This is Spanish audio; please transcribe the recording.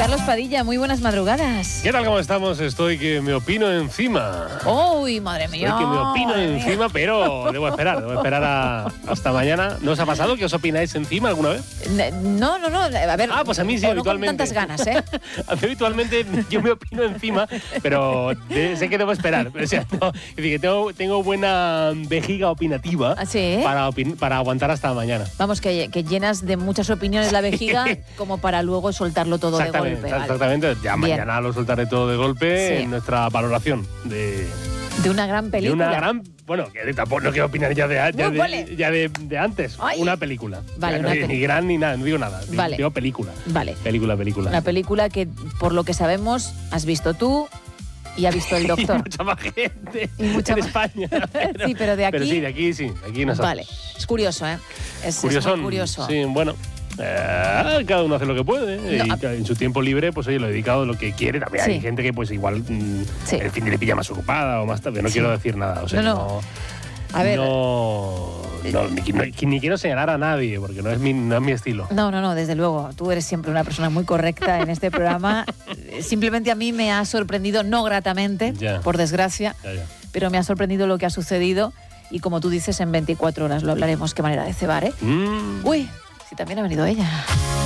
Carlos Padilla, muy buenas madrugadas. ¿Qué tal? ¿Cómo estamos? Estoy que me opino encima. ¡Uy, madre mía! Estoy que me opino encima, pero debo esperar hasta mañana. ¿No os ha pasado que os opináis encima alguna vez? No. A ver, pues a mí sí, no habitualmente. con tantas ganas, ¿eh? A mí habitualmente yo me opino encima, pero sé que debo esperar. O sea, no, es decir, que tengo buena vejiga opinativa. ¿Ah, sí? para aguantar hasta mañana. Vamos, que llenas de muchas opiniones la vejiga como para luego soltarlo todo de golpe. Exactamente. Vale. Ya Bien. mañana lo soltaré todo de golpe Sí. en nuestra valoración de una gran película. De una gran... Bueno, que tampoco no quiero opinar ya de antes. Ay. Una película. Vale, no, ni gran ni nada, no digo nada. Vale. Digo película. Vale. Película. Una película que, por lo que sabemos, has visto tú y ha visto el doctor. Y mucha más gente Y mucha en más... España. Sí, pero de aquí... Pero sí, de aquí nosotros. Vale. Es curioso, ¿eh? Es muy curioso. Sí, bueno. Cada uno hace lo que puede, No, y en su tiempo libre pues oye, lo he dedicado a lo que quiere. También Sí. hay gente que pues igual Sí. el fin de le pilla más ocupada o más tarde. No Sí. quiero decir nada, o sea, No. A ver, ni quiero señalar a nadie porque no es mi estilo. No, desde luego. Tú eres siempre una persona muy correcta en este programa. Simplemente a mí me ha sorprendido, no gratamente, Ya. por desgracia, Ya. pero me ha sorprendido lo que ha sucedido y como tú dices, en 24 horas lo hablaremos. Qué manera de cebar, ¿eh? Uy, si también ha venido ella.